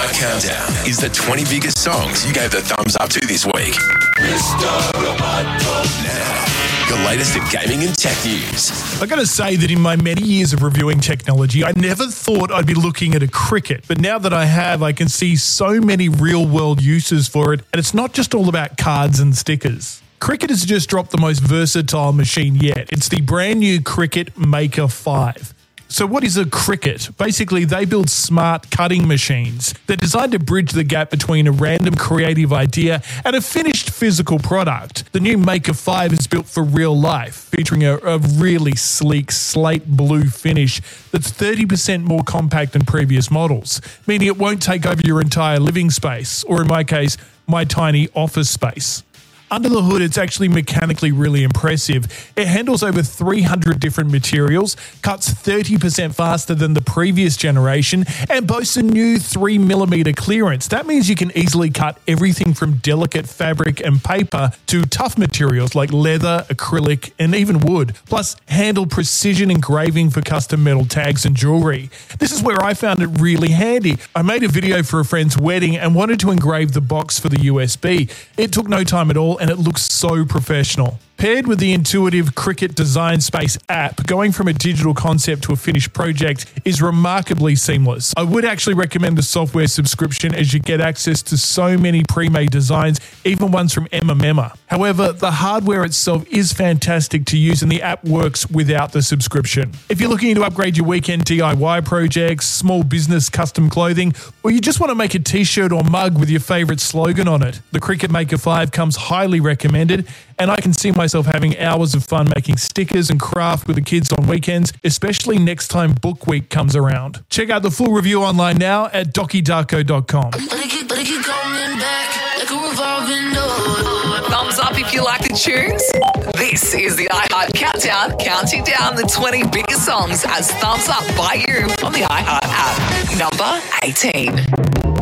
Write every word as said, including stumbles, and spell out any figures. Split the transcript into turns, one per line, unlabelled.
iHeart Countdown is the twenty biggest songs you gave the thumbs up to this week. Now, the latest in gaming and tech news.
I got to say that in my many years of reviewing technology, I never thought I'd be looking at a Cricket. But now that I have, I can see so many real-world uses for it. And it's not just all about cards and stickers. Cricket has just dropped the most versatile machine yet. It's the brand new Cricut Maker five. So what is a Cricut? Basically, they build smart cutting machines. They're designed to bridge the gap between a random creative idea and a finished physical product. The new Maker five is built for real life, featuring a, a really sleek slate blue finish that's thirty percent more compact than previous models, meaning it won't take over your entire living space, or in my case, my tiny office space. Under the hood, it's actually mechanically really impressive. It handles over three hundred different materials, cuts thirty percent faster than the previous generation, and boasts a new three millimeter clearance. That means you can easily cut everything from delicate fabric and paper to tough materials like leather, acrylic, and even wood, plus handle precision engraving for custom metal tags and jewelry. This is where I found it really handy. I made a video for a friend's wedding and wanted to engrave the box for the U S B. It took no time at all, and it looks so professional. Paired with the intuitive Cricut Design Space app, going from a digital concept to a finished project is remarkably seamless. I would actually recommend the software subscription as you get access to so many pre-made designs, even ones from Emma Memma. However, the hardware itself is fantastic to use and the app works without the subscription. If you're looking to upgrade your weekend D I Y projects, small business custom clothing, or you just want to make a t-shirt or mug with your favorite slogan on it, the Cricut Maker five comes highly recommended, and I can see myself having hours of fun making stickers and craft with the kids on weekends, especially next time Book Week comes around. Check out the full review online now at docky darko dot com.
Thumbs up if you like the tunes. This is the iHeart Countdown, counting down the twenty biggest songs as thumbs up by you on the iHeart app. Number eighteen.